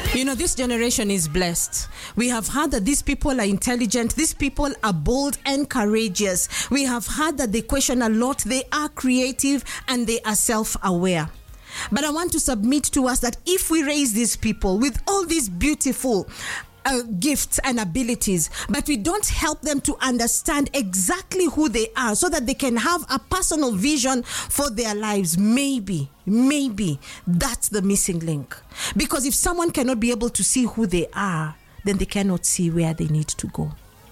You know, this generation is blessed. We have heard that these people are intelligent. These people are bold and courageous. We have heard that they question a lot. They are creative and they are self-aware. But I want to submit to us that if we raise these people with all these beautiful gifts and abilities, but we don't help them to understand exactly who they are so that they can have a personal vision for their lives, maybe that's the missing link. Because if someone cannot be able to see who they are, then they cannot see where they need to go.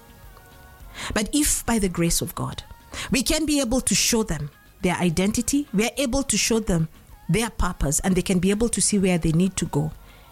But if by the grace of God, we can be able to show them their identity, we are able to show them their purpose, and they can be able to see where they need to go,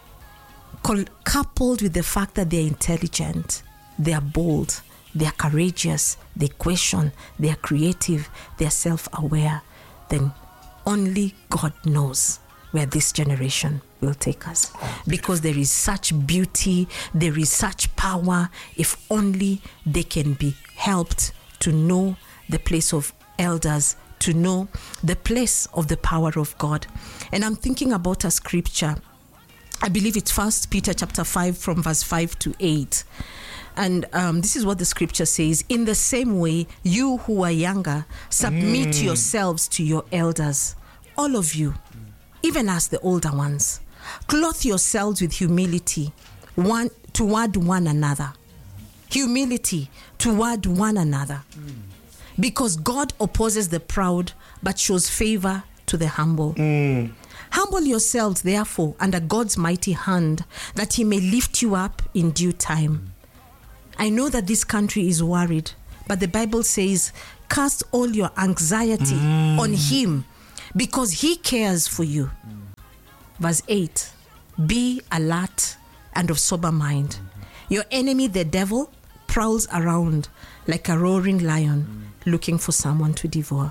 coupled with the fact that they're intelligent, they're bold, they're courageous, they question, they're creative, they're self-aware, then only God knows where this generation will take us. Because there is such beauty, there is such power, if only they can be helped to know the place of elders, to know the place of the power of God. And I'm thinking about a scripture. I believe it's 1 Peter chapter 5 from verse 5 to 8. And this is what the scripture says. In the same way, you who are younger, submit yourselves to your elders. All of you, even as the older ones. Clothe yourselves with humility toward one another. Humility toward one another. Because God opposes the proud, but shows favor to the humble. Humble yourselves, therefore, under God's mighty hand, that he may lift you up in due time. I know that this country is worried, but the Bible says, cast all your anxiety on him, because he cares for you. Verse 8, be alert and of sober mind. Your enemy, the devil, prowls around like a roaring lion, looking for someone to devour.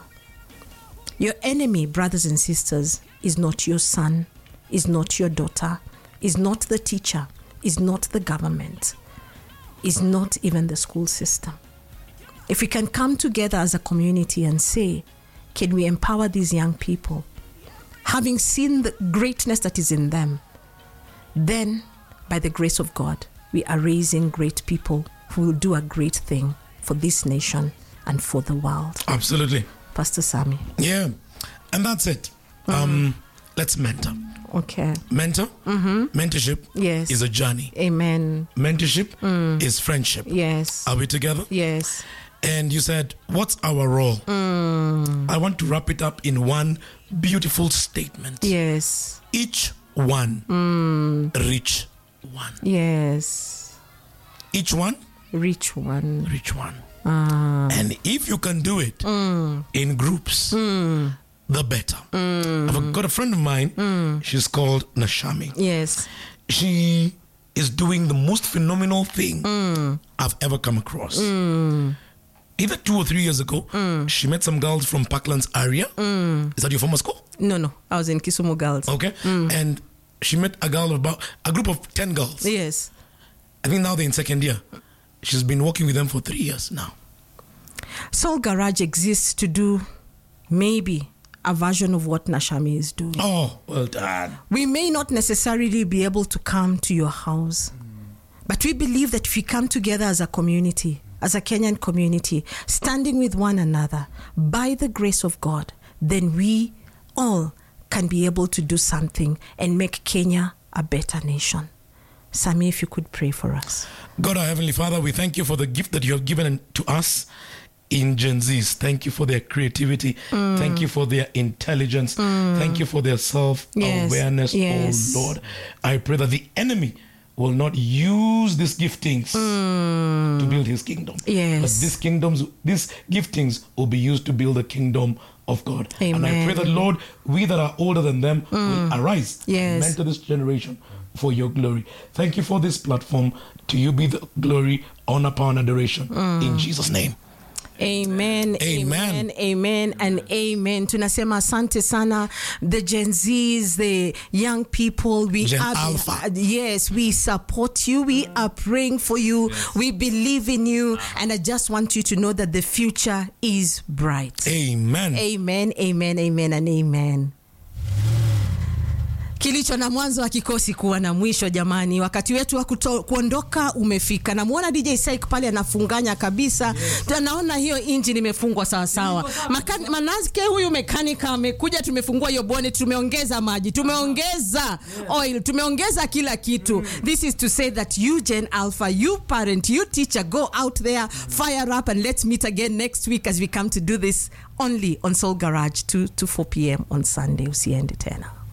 Your enemy, brothers and sisters, is not your son, is not your daughter, is not the teacher, is not the government, is not even the school system. If we can come together as a community and say, can we empower these young people, having seen the greatness that is in them, then by the grace of God, we are raising great people who will do a great thing for this nation and for the world. Absolutely. Pastor Sammy. Yeah, and that's it. Let's mentor. Okay. Mentor, mentorship Yes. is a journey. Amen. Mentorship is friendship. Yes. Are we together? Yes. And you said, what's our role? I want to wrap it up in one beautiful statement. Yes. Each one reach one. Yes. Each one Reach one. reach one. And if you can do it in groups, the better. I've got a friend of mine, she's called Nashami. Yes. She is doing the most phenomenal thing I've ever come across. Either 2 or 3 years ago, she met some girls from Parklands area. Is that your former school? No. I was in Kisumu Girls. Okay. And she met a group of 10 girls. Yes. I think now they're in second year. She's been working with them for 3 years now. Soul Garage exists to do maybe a version of what Nashami is doing. Oh, well done. We may not necessarily be able to come to your house, but we believe that if we come together as a community, as a Kenyan community, standing with one another, by the grace of God, then we all can be able to do something and make Kenya a better nation. Sammy, if you could pray for us. God, our Heavenly Father, we thank you for the gift that you have given to us in Gen Zs. Thank you for their creativity. Thank you for their intelligence. Thank you for their self-awareness, Yes. oh Lord. I pray that the enemy will not use these giftings to build his kingdom. Yes. But these giftings will be used to build the kingdom of God. Amen. And I pray that, Lord, we that are older than them will arise and Yes. mentor this generation for your glory. Thank you for this platform. To you be the glory, honor, power, and adoration. In Jesus' name. Amen, amen, amen, and amen. Tunasema asante sana, the Gen Zs, the young people. Gen Alpha. Yes, we support you. We are praying for you. Yes. We believe in you. And I just want you to know that the future is bright. Amen. Amen, amen, amen, and amen. Kilicho na mwanzo hakikosi kuwa na mwisho jamani. Wakati wetu wa kuondoka umefika. Na muona DJ Syke pale anafunganya kabisa. Tunaona hiyo engine imefungwa sawa sawa. Manazike huyu mekanika amekuja, tumefungua hiyo bonnet, tumeongeza maji, tumeongeza oil, tumeongeza kila kitu. This is to say that you Gen Alpha, you parent, you teacher, go out there, fire up, and let's meet again next week as we come to do this only on Soul Garage 2 to 4 p.m. on Sunday. Usiende tena.